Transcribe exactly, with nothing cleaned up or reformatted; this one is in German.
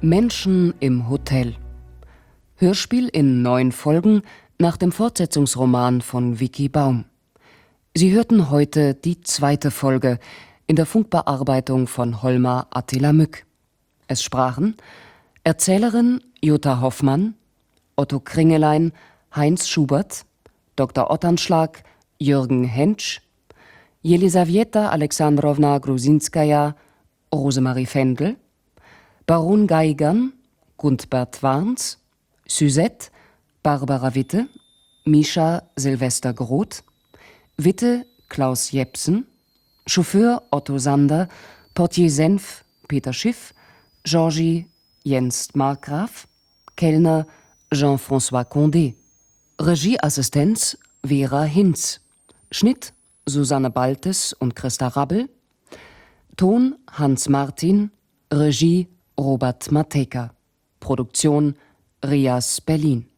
Menschen im Hotel. Hörspiel in neun Folgen nach dem Fortsetzungsroman von Vicky Baum. Sie hörten heute die zweite Folge in der Funkbearbeitung von Holmar Attila Mück. Es sprachen Erzählerin Jutta Hoffmann, Otto Kringelein, Heinz Schubert, Doktor Otternschlag, Jürgen Hentsch, Jelisawieta Alexandrowna Grusinskaja, Rosemarie Fendel, Baron Geigern, Gundbert Warns, Suzette, Barbara Witte, Mischa Silvester Groth, Witte Klaus Jepsen, Chauffeur Otto Sander, Portier Senf Peter Schiff, Georgie Jens Markgraf, Kellner Jean-François Condé, Regieassistenz Vera Hinz, Schnitt Susanne Baltes und Christa Rabbel, Ton Hans Martin, Regie Robert Matejka, Produktion Rias Berlin.